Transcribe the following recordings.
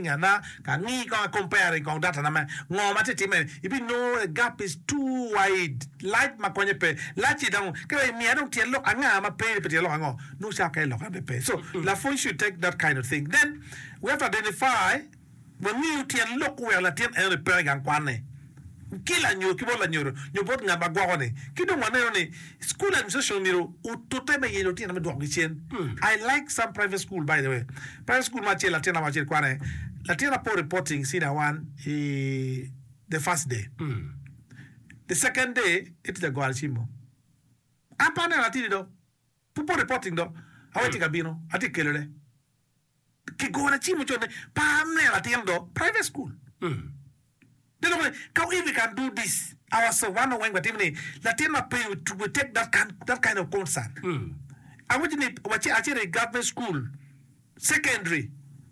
ranking ana ka ngi ka comparing kong data na ma ngoma te time if you know the gap is too wide light ma konye pe light down ka mi adon tie lo anga ma pe tie lo ngo no sha ka lo ka pe so la phone should take that kind of thing. Then we have to identify when you tie lo ko la tie en repair gan kwane kila nyo kibola nyoro nyobot nga bagwa ne kido mwana ne school administration miro utote be yelo tina me dog chen. I like some private school, by the way. Private school ma chela tina kwane la tina po reporting sina one the first day. The second day it is the gwalchimo apa na latini do pupo reporting do aweti kabino ati kelele ki gona chimo chone pa ne latino do private school. They don't know if we can do this. Our so one when but even Latina pay to take that kind of concern. I want to watch actually government school, secondary.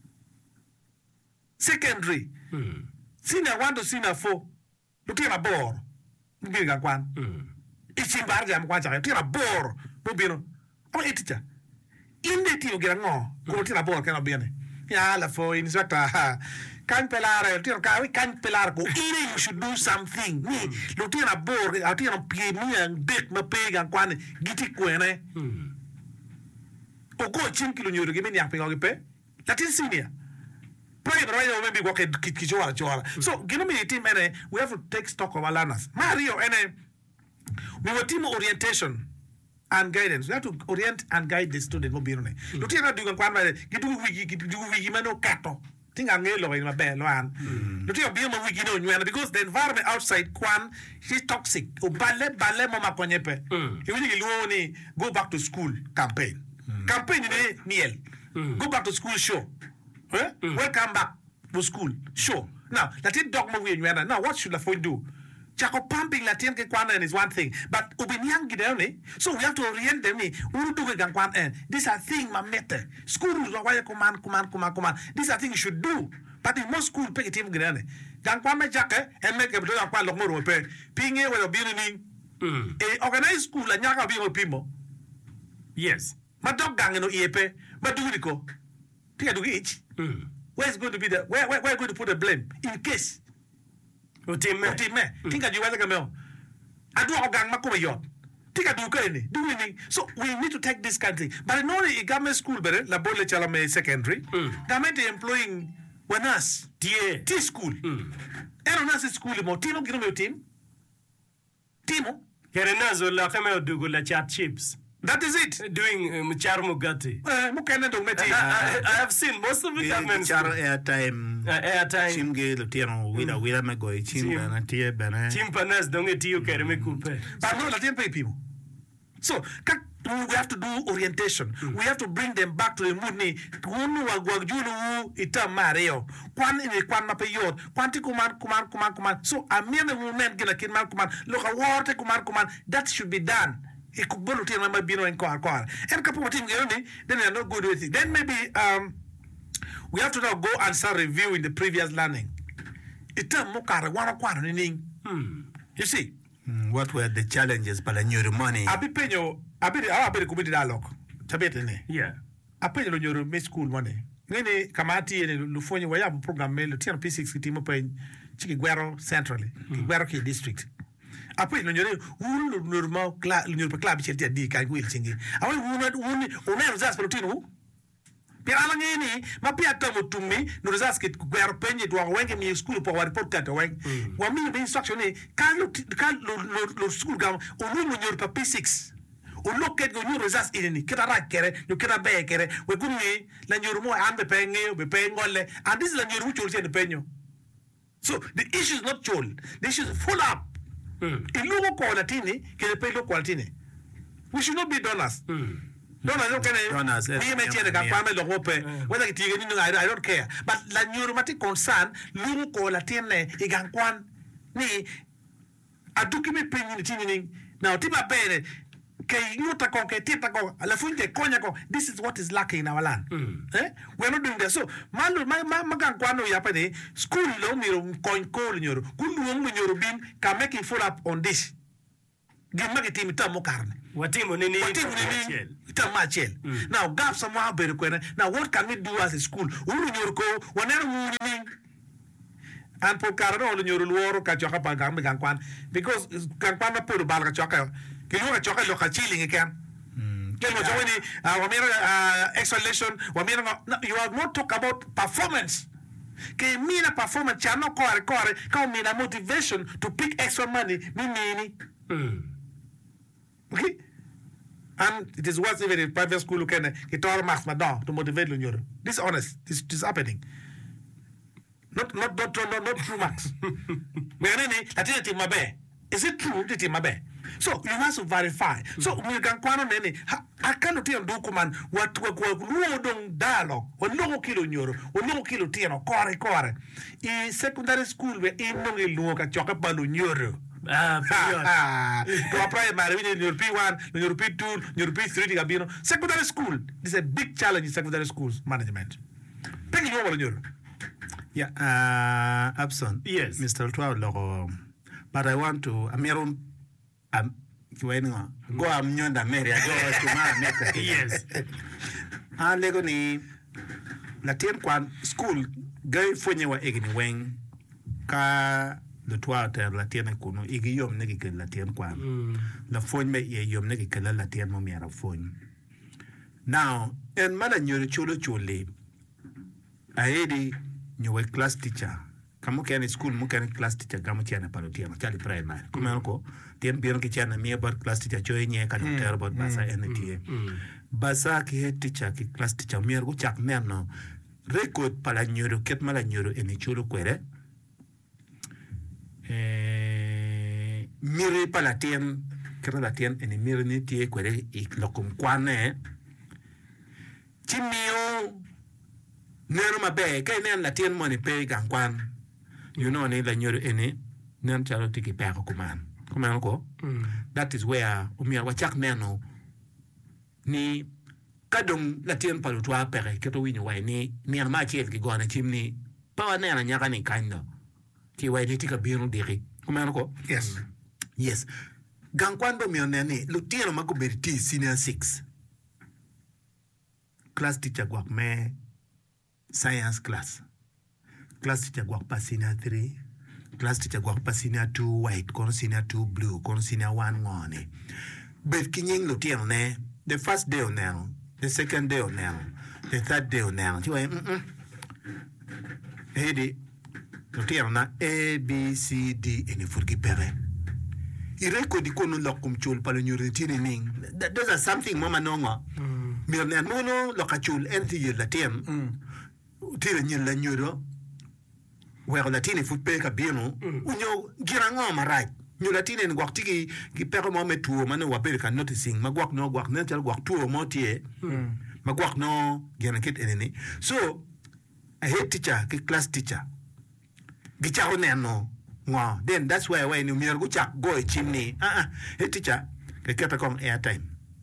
Senior 1 to senior 4. Look at a bore. Big one. It's in Barjam Quacha. Look at a bore. Bobino. Oh, teacher. In the team get more. Go to a bore cannot be any. Yeah, la for instructor. Can pelare, can pelar go. You should do something. Me, Lutina Borg, Altina P. Me and Dick Mapeg and Quan Gitty Quene. O go chinkil you to give me the apping of the that is senior. Pray right maybe walk at Kijoa. So give me a team and we have to take stock of Alanas. Mario and we were team orientation and guidance. We have to orient and guide the student. Lutina doing one by the Mano Cato. Think I'm in my bed, Loan. Because the environment outside Kwan is toxic. Ballet mama konyepe. You really go back to school campaign. Campaign in Niel. Go back to school show. Welcome back to school show. Now, Latin dogma we now what should the phone do? Chaco pumping Latin Kwan is one thing, but Ubiniang Gideone, so we have to orient them. These are things my method. School rules are why command. These are things you should do. But in most school, pick a team Granny. Ganquame Jacka and make a blow quite more repair. Ping a with a beginning. A organized school and Yaka be people. Yes. My dog gang no epe, but do it go. Take to each. Where's going to be the where going to put the blame in case? Think that you welcome. I do a gang makoyot. Think I do anything. So we need to take this country. But not a government school, better, La Bolle Chalame secondary. Government employing one us. T school. And us school, Timo, give me your team. Timo. Kerenazo la femme do la chat chips. That is it. Doing Charmugati. I have seen most of it. Airtime. Chimge, Lutino, Willa Magoy, Chimpa, Tia Bana. Chimpanas don't get you carry me coupe. But no, Latin pay people. So, we have to do orientation. We have to bring them back to the Mudni. Kunu Wagwajulu, Ita Mario. Kwan in the Kwan Mapayot. Quanti Kuman. So, a mere woman get a kidman command. Look at water command. That should be done. It could go to my bino and car. And couple of things, then they are not good with it. Then maybe we have to now go and start reviewing the previous learning. It's a mokara, one quarter. You see? What were the challenges but your money? I be paying you, I be committee dialogue. Tabetene. Yeah. I pay your mid school money. Nene Kamati and Lufonia, we have a program mail, TNP6 Timo Payne, Chikiguero centrally, Guero district. I put on your normal club, she did the kind of singing. I want to ask for Tino. Pianini, my piato to me, no ask it, where penny to a wanking me school for our podcast away. One minute instruction, can't school gown, or room in your P6. Or look at your results in any Kitara, you cannot beg, we're good, then you're more paying you, be paying all, and this is a new route you'll say the penny. So the issue is not told, the issue is full up. In local quality, can pay local quality. We should not be donors. Donors, we may take the family of whether it's I don't care. But la neuromatic concern, local quality, Iganquan, me, I do give me pain. Now, Tipa Pene, this is what is lacking in our land. We're not doing that. So, Magan Yapade, school long coin in your good room when you're being can make it full up on this. Give me a team Tamokarne. Watimu nini? Ita machel. Now gap somehow better kwena. Now what can we do as a school? Ulu nyorko wanero muni. And po karano ulu nyoru luoro ka choka pa gambe gangkwan because gangkwan na puro bal ka choka. Kilu ka choka lo ka chilling again. Kemo jawini wamira explanation wamira you are not talk about performance. Ke mina performance chano kore ka mina motivation to pick extra money mini. Okay? And it is worse even in private school can get all marks madam to motivate you. This is honest. This is happening. Not true marks. Is it true that in my bed? So you must verify. So we can quantum I cannot tell document what dialogue or no kilo euro or no kilo tiano core. In secondary school we in no look at chocolate euro. Primary, your P1, your P2, your P3, secondary school. This is a big challenge in secondary schools management. Thank you over your. Yeah, Abson. Yes, Mr. Twelve. But I want to. Go am nyonda Mary. I go to my yes. And legoni Latin kwan school gay fonyewa egini weng ka. Le toit terre la tienne kono igi yom negi ke la tienne kwan la fogne me ye yom negi ke la tienne mo miara fogne now en mala nyoro chole aedi nyowe class teacher kamo kene school mo kene class teacher kamo tiana palo tiana chali primary kuma ko tien bion ki tiana mi about class teacher choy nye ka terre about basa NTA basa ki head teacher ki class teacher mi go chak menno record pala nyoro ket mala nyoro eni cholo kwere mire palatien kera latien eni mire ni tie kwere ik lokum kwane chimio nero mabe kai nen latien money pay gankwan you know ni la nyoro eni nen chalo tiki pa ko kuman ko that is where umia wachak neno ni kadong latien palutwa pere keto winyo wai ni ma chiel ki gona chimni pa nena nyaka ni kando ki wai ni tika biro diri kuman ko yes gankwan bo mi onene lutino mako berti senior 6 class teacher gwak me science class teacher gwak pa senior 3 class teacher gwak pa senior 2 white kono senior 2 blue kono senior 1 ngone bet kinyeng lutino ne the first day oneno the second day oneno the third day oneno ti wai edi lutino na A B C D eni furgi pere ireko di kono lokum chul palo nyuri tini ning those are something mama nonga mirne nono lokachul enti yela tem tire nyela nyuro wero latini futpe ka bieno unyo girango marai nyo latini ni gwak tiki ki pero mo metuo mane wapere ka noticing magwak no gwak ne tel gwak tuo mo tie magwak no gena kit eneni so a head teacher ki class teacher gicharo neno wow, then that's why when you go chak go chimney hey teacher ke kata kong airtime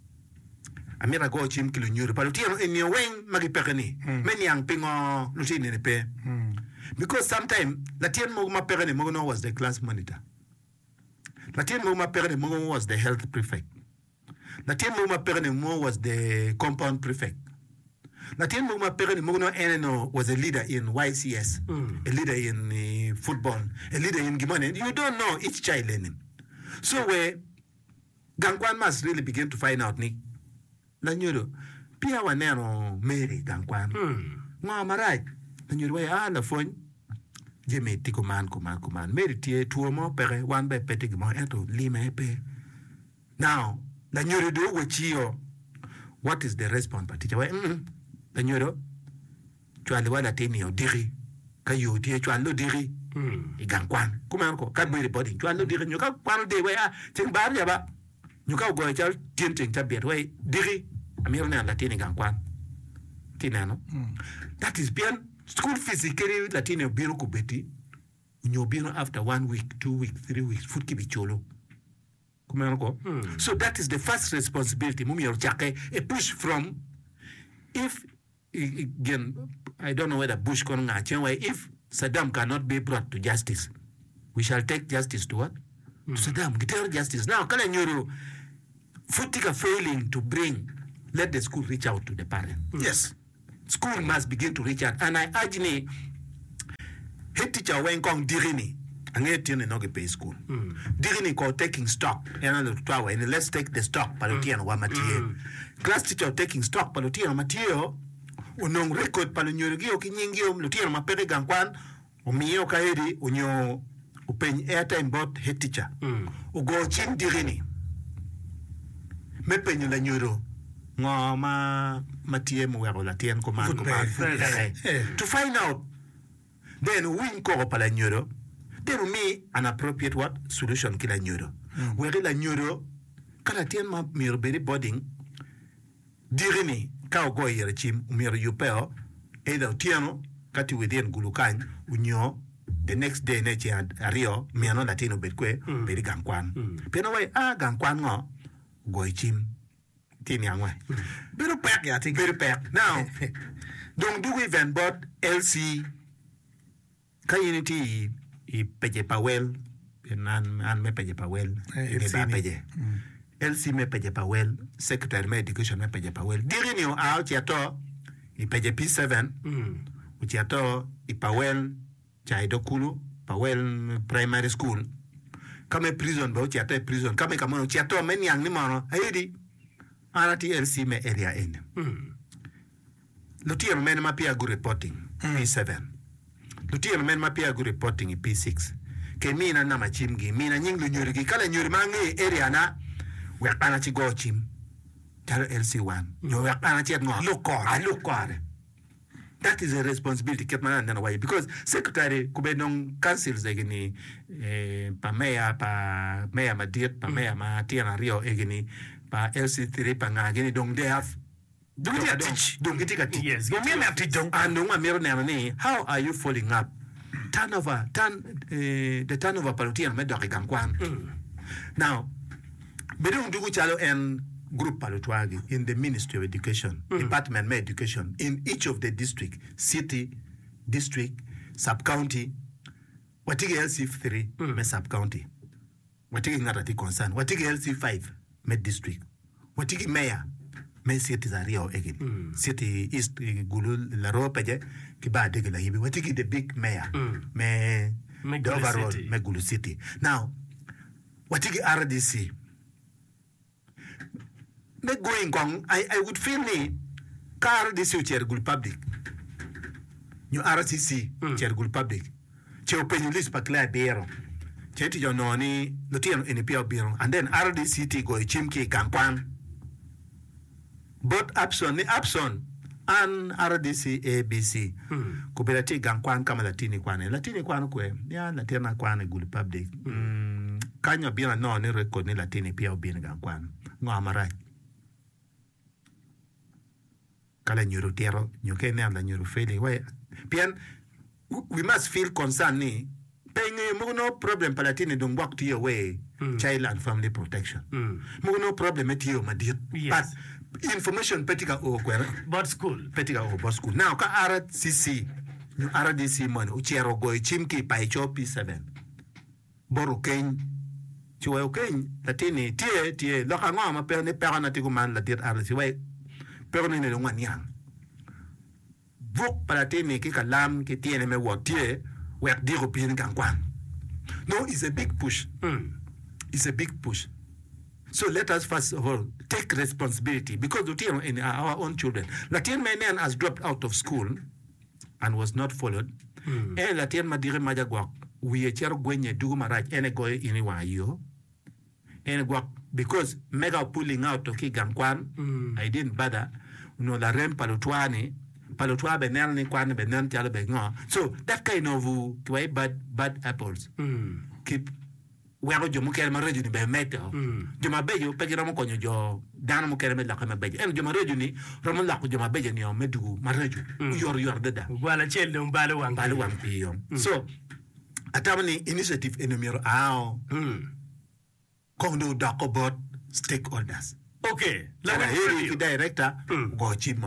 amira go chim kilo nyuru palo tiano en yo weng magi pekani men yang pingo lutini ne pe because sometimes la tien mo ma pekani mo no was the class monitor la tien mo ma pekani mo was the health prefect la tien mo ma pekani mo was the compound prefect la tien mo ma pekani mo no eno was a leader in YCS a leader in football a leader in Gimane you don't know each child in him so where Gangwan must really begin to find out ni la nyuro pia wanero Mary Gangwan ngo marai la nyuro wa la fon jeme ti command Mary tie tuo mo pere wan be petit mo eto lime pe now la nyuro do wachio what is the response particular way la nyuro chwale wala teni o diri kayo tie chwalo diri Gangwan kuma ko ka Mary body chwalo diri nyoka kwano de we ting bar ya ba nyuka go chal tinting tabiet way diri amir na latini Gangwan tinano that is bien school physically latini biro ko beti nyo biro after 1 week 2 weeks 3 weeks foot kibi cholo kuma ko so that is the first responsibility mumi yor chake a push from if again I don't know whether Bush kon nga chenwa if Saddam cannot be brought to justice we shall take justice to what to Saddam get justice now kala nyoro Futika failing to bring, let the school reach out to the parent. Yes. School must begin to reach out. And I urge ni, head teacher when kong dirini, and get in no pay school. Dirini call taking stock, and let's take the stock, palutian wa material. Class teacher taking stock, palutian material, unong record palunyurigi o kinyingio, lutian mapere gankwan, umio kaedi, unyo upen airtime bot head teacher. Ugo chin dirini. Me penyo la nyuro. Ngoma matie mo la tien command to find out then win ko pala nyoro then me an appropriate what solution kila nyoro where la nyoro kala tien ma mir beri boarding dirini ka go yere chim mir yupeo either tiano kati within gulukan unyo the next day neche ario me no latino betkwe beri gankwan peno way gankwan ngo go chim tini angwa Very pack, I think. very pack now don't do even but LC community I peje pawel an me peje pawel ni ba peje LC me peje pawel secretary me education me peje pawel dirini o out yato I peje P7 uchiato I pawel chaido kulu pawel primary school kame prison ba uchiato prison kame kamono uchiato meni ang ni mono ayidi arati LC me area N. Lutia men mapia good reporting P7. Lutia men mapia good reporting P6. Ke mina na machimgi mina nyinglu nyurigi kala nyuri mangi area na wakana chi go chim. Tell LC1. Yo wakana chi no look. That is a responsibility ketman na why because secretary kubenong councils egini pa meya madir pa meya ma tiana rio egini pa LC3 pa ngagini dong they have Don't get a teach. Yes. You mean that don't. and how are you following up the turnover palutian medok gankwan now bedong dugu chalo en group palutwagi in the Ministry of Education Department of Education in each of the district city district sub county watigi LC3 me sub county watigi ngarati concern watigi LC5 me district watigi mayor me city zario again city east gulu la ropeje kiba de la hibi watigi the big mayor me the overall city. me gulu city now watigi RDC me going on I would feel me car RDC chair gulu public new RCC chair gulu public che open list pa clear bero che ti jononi no ti en pia bero and then RDC go chimki kankwan both Abson and RDC ABC kubela ti gankwan kama latini kwane kwe ya latina kwane gulu public kanyo bina no ni record ni latini pia obin gankwan ngo amarai kala nyuru tiero nyoke ne amla nyuru feli we pian we must feel concerned ni penye no problem palatini don't walk to your way child and family protection no problem at you madit Yes. but information petika o kwera But school. petika o boss school now ka RCC you RDC man uchiero go chimki pa P7 boru ken chiwe ken latini tie lokanga ma pe ne pera na tikuman latit RDC we pero ni ngwan yang vok palatini ki kalam ki tiene me wotie we diro pin gankwan no is a big push it's a big push so let us first of all take responsibility because Lutien in our own children Latien Menen has dropped out of school and was not followed and Latien Madire Majagwak we chero gwenye dugu maraj ene goy ini wa yo ene gwak because mega pulling out of Gankwan I didn't bother no la rem palutwani palutwa benel ni kwan benen tialo bengo so that kind of way bad apples keep wero jomo kere ma reju ni be meto joma bejo pegiro mo konyo jo dana mo kere me la kama bejo en joma reju ni romo la ko joma bejo ni o medu ma reju yor deda Wala chelde mbale wang. balu wam piyo so atamani initiative enumero ao kondo dakobot stakeholders Okay. la heri ki director go chimo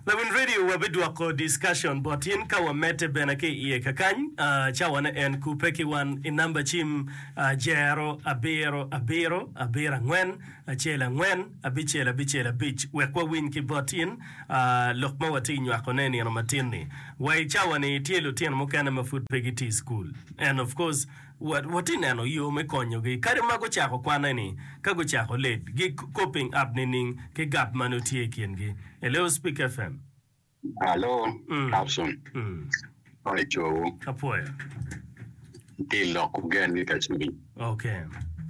Lawin radio wabidwako discussion but in kawa mete benake iye kakany chawana en kupeki wan in number chim jero abira ngwen achela ngwen abichela bich wekwa win ki but in lokma wati nywako neni ano matini wai chawani tielo tien mokana mafut pegiti school and of course what in ano yo me konyo gi kare mago chako kwana ni kago chako late gi coping up nining ke gap manutie kiengi hello speak FM Hello Capson Oi Joe Apoya Dilo kugeni kachini okay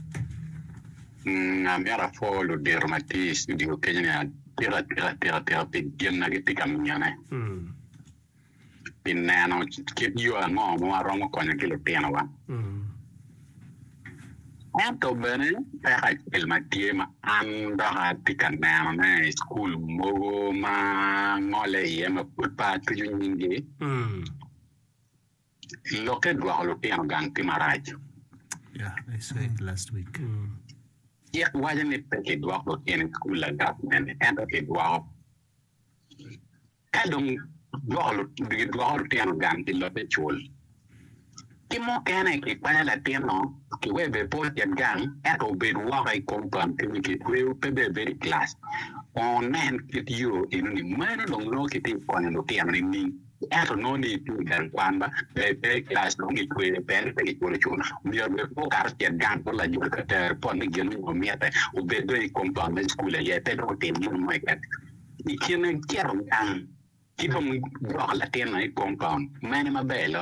Ngamera follow dermati studio Kenya tira pigena gitika mnyane Pinano keep you a mom around kona kilo piano wa Anto bene il mattina andava a ticanare na school mogo ma ngole yema putpa tu nyingi lo che dua lo piano ganti maraj Yeah, I saw it last week. Yeah, wasn't it perché dua lo tiene school la government and che dua kadong dua lo piano ganti lo pechol Kimo kene ki kwana la tieno ki webe po tian gang eto be wa kai kompan ki we pe very class on nen ki you in ni man no ki ti kwana no tian ni eto no ni tu gan kwamba be class no ki we pe ki ko chuna mi be po kar tian gang por la ju ka ter pon ni gen no miete u be do kompan na school ye te no tian ni mo ka ni kene kiero gang ki dom wa la tian na compound mane ma bello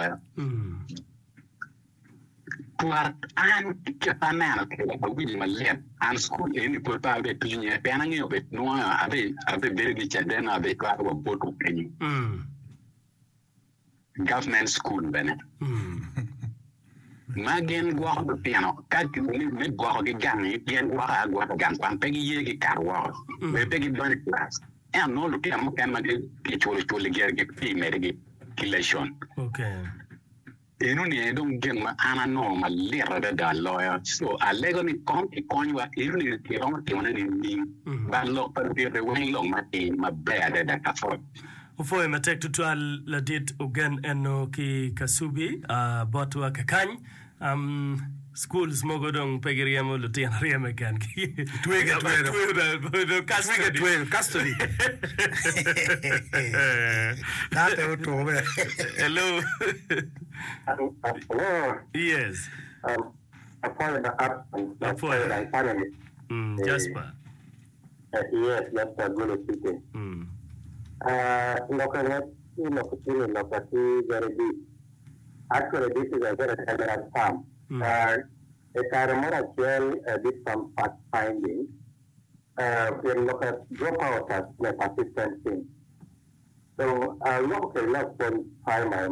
Tuar an kepanano ke la wili malem an school eni por pa be pinya penangi obe no ave beri di chadena ave kwa botu kenyu government school bene magen gwa do piano ka ki ni me gwa ke gangi yen gwa gang pan pegi ye ki karwa be pegi don class and no lo piano kan ma de ki chole gerge pi mergi kilation okay Eno ni edong gen ma ana no ma lera da lawyer so alego ni kon e konwa eno ni ti ron ti wona ni ba lo per di rewen lo ma ti ma bad da ka fo Ufo matek tutwa la dit ugen eno ki kasubi botwa kakany schools mogodong pegiriamo lutian riame kan ki Twega custody. Nate utobe. Hello. Hello. Yes. Jasper. Yes, Jasper, good speaking. Actually, this is a very general term. If I remember well, did some fact finding. We look at dropout as the persistent thing. So, look at less than primary.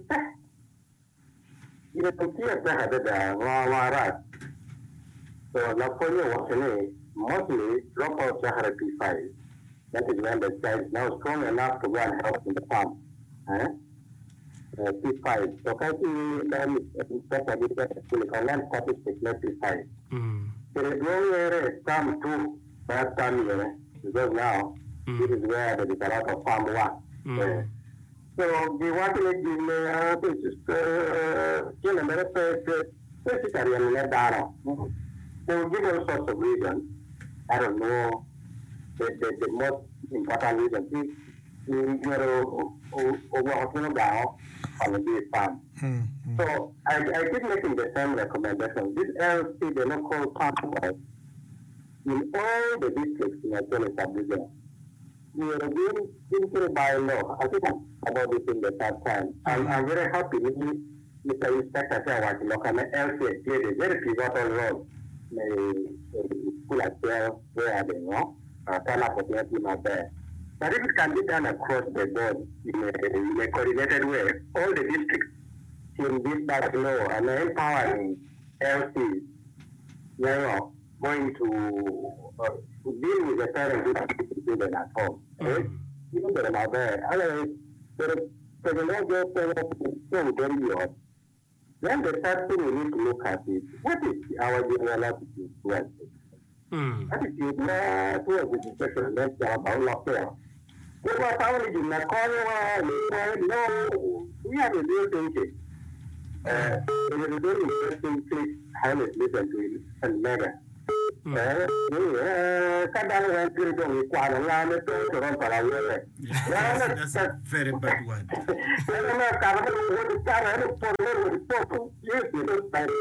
You can see a better So, mostly dropouts are P5. That is when the child is now strong enough to go and help in the farm. P5. So, can you then learn statistics like P5? So, the only come to that time here, because now this is where there is a lot of farm work. So, we want to make basically a little data. So, give all sorts of reasons. I don't know the most important reason is on the farm. So I keep making the same recommendation. This LC, the local partners, in all the districts in Australia, Abuja, we are doing simply by law. I think about this in the third time. I'm very happy with Mr. Inspector Sawat, local LC played a very pivotal role. School as well, where they know, turn up opportunity out there. But if it can be done across the board in a coordinated way, all the districts should be that law and empowering LCs, going to deal with the parents who have children at home. Even though they're out there, otherwise, very odd. Then the third thing we need to look at is what is our general attitude towards it? Attitude towards the discussion about lockdown. What family did not call no, we have a real thinking. It is a very interesting place, Hamlet listen to it, and Mega. Kadang yang kiri dong, kuala lama itu orang Palawai. That's a very bad one. Karena kalau itu cara itu perlu itu itu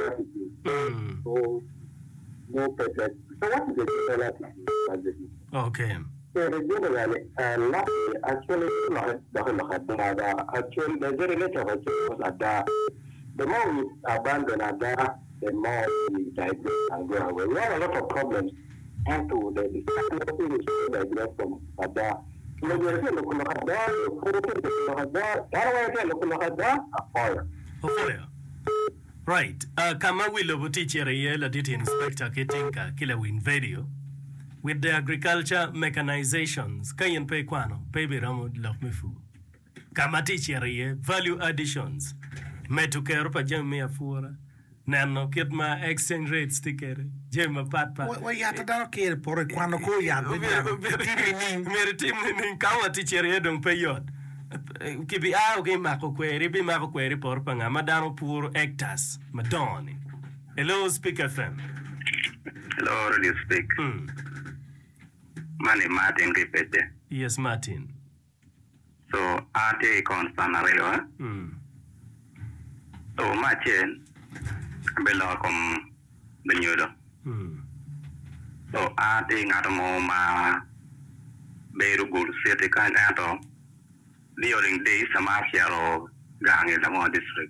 so no perfect. So what is the Okay. So the general not actually not actually the very nature of it was the more we abandon Ada, the more we digress and go away. We have a lot of problems into the discussion digress from Ada. Right. Kama wilo teacher yela diti inspector kitinka kila win video with the agriculture mechanizations kayen pe kwano pe biramu lokmifu. Kama teacher ye value additions metukero pa jemi afura nano kitma exchange rate sticker jema patpa. Well, ya tadaro kere por cuando ko ya mere team ni kawa teacher ye dong pe yod. Kibi okay mako kweri por panga madano pur hectares madoni. Hello Speak FM. Hello Radio Speak. Mani Martin Ripete. Yes Martin. So ate kon sanarelo. So machen belo kom benyodo. So ate ngatomo ma beru gul sete kan ato during day samasiaro gang in the district.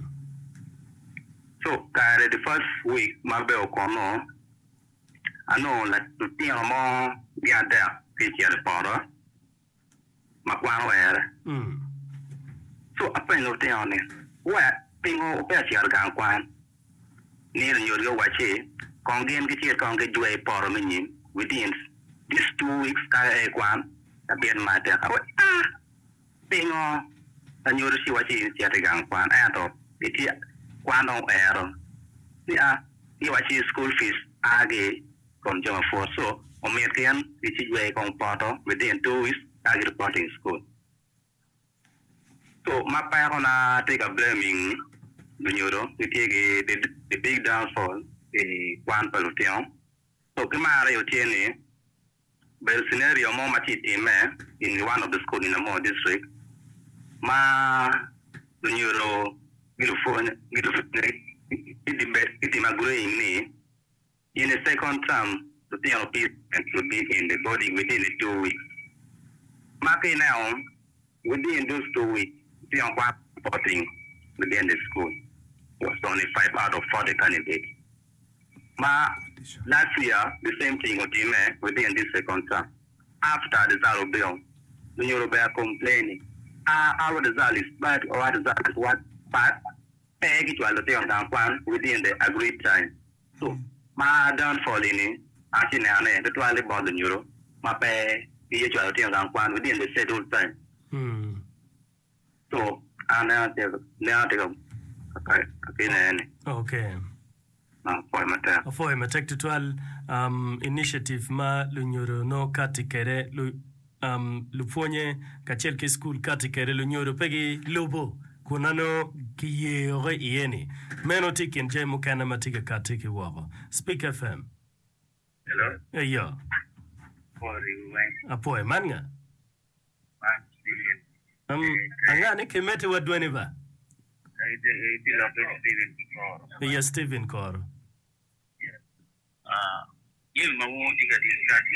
So kare the first week mabe okono ano la tutino mo biada pichia poro makwan were. So apa no te one wa pingo pichia gang kwan ni ro yo wache kongen kichia konge jwe poro minin within these 2 weeks kare kwan abien mate pingo anyo si wachi sia te gang kwan ato iti kwano ero ni wachi school fees age kon jama for so ometian iti jwe kon poto within 2 weeks age reporting school so mapa na take a blaming dunyoro iti the big downfall kwan palution so kemare yotiene bel scenario mo machi time in one of the school in the Mo district ma dunyoro iti magure ni in the second term the thing of peace and to be in the body within the 2 weeks marking now within those 2 weeks the reporting within the school was only 5 out of 40 candidates ma last year the same thing within this second term after the Zaro bill the Yoruba complaining our result is bad or our result is what bad peg it was the plan within the agreed time so ma downfall in actually the toilet bond the euro ma pay the plan within the scheduled time so now okay Afoy matek tutual initiative ma lunyoro no katikere lufonye kachelke school katikere lunyoro pegi lobo kunano kiyere ieni meno tikin je mukana matika katiki wabo Speak FM. Hello. Yeah. Apoy manga. Angane kemete wadweni ba. Yes, Stephen Koro. Il mamuti kadisati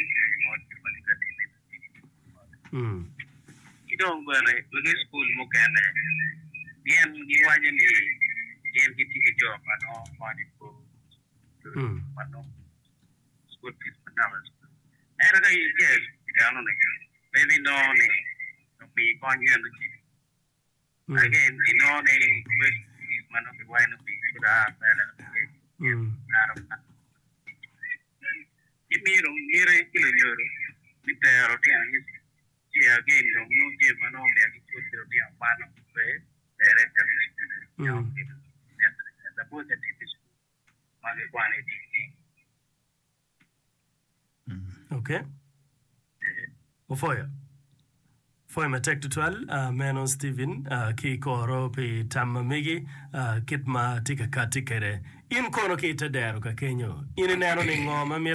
Idong bale lagi school mo kana. Diyan giwanya ni diyan kitike job ano money ko. Ano school fees panawas. Era kay yes, ano ne. Maybe no ne. Mi konyo no. Again, ne mano ke wine bi sudah bala. Imiro nire kilo nyoro. Mita roti angis. Yeah, again, no give mano me akitu roti ambano pe director. The both the tip is mage kwane Okay. Ofoya. Foi matek tutwal Meno Steven ki koro pi tamamigi kitma tika katikere in kono ki tadero ka kenyo in nero ni ngoma